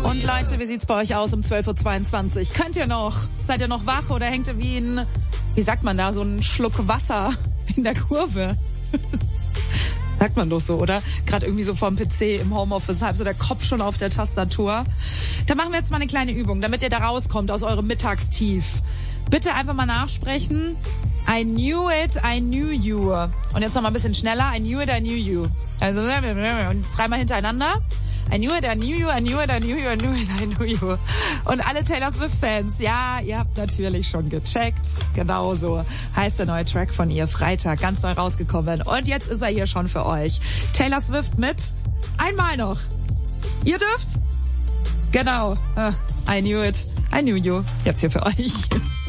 Und Leute, wie sieht's bei euch aus um 12.22 Uhr? Könnt ihr noch? Seid ihr noch wach oder hängt ihr wie sagt man da, so ein Schluck Wasser in der Kurve? Sagt man doch so, oder? Gerade irgendwie so vorm PC im Homeoffice, halb so der Kopf schon auf der Tastatur. Da machen wir jetzt mal eine kleine Übung, damit ihr da rauskommt aus eurem Mittagstief. Bitte einfach mal nachsprechen. I knew it, I knew you. Und jetzt noch mal ein bisschen schneller. I knew it, I knew you. Also, und jetzt dreimal hintereinander. I knew it, I knew you, I knew it, I knew you, I knew it, I knew you. Und alle Taylor Swift-Fans, ja, ihr habt natürlich schon gecheckt. Genauso heißt der neue Track von ihr. Freitag, ganz neu rausgekommen. Und jetzt ist er hier schon für euch. Taylor Swift mit einmal noch. Ihr dürft? Genau. I knew it, I knew you. Jetzt hier für euch.